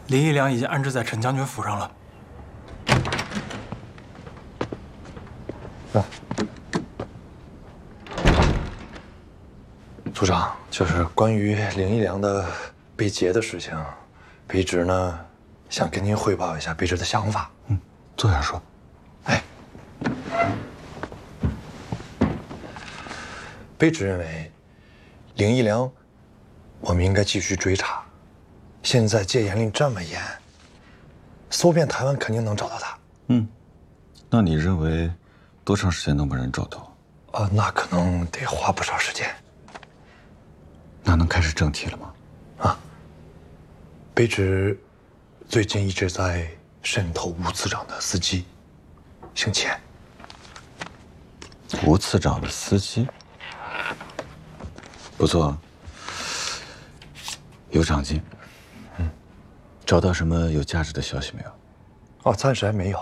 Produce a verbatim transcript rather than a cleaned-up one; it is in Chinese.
林一良已经安置在陈将军府上了。 来，组长，就是关于林一良的被劫的事情，卑职呢想跟您汇报一下卑职的想法。 嗯，坐下说。 哎，卑职认为，林一良，我们应该继续追查。现在戒严令这么严，搜遍台湾肯定能找到他。 嗯，那你认为多长时间能把人找到？ 啊，那可能得花不少时间。 那能开始正题了吗？ 啊，卑职最近一直在渗透吴次长的司机，姓钱。 吴次长的司机，不错，有长进。嗯，找到什么有价值的消息没有？ 哦，暂时还没有。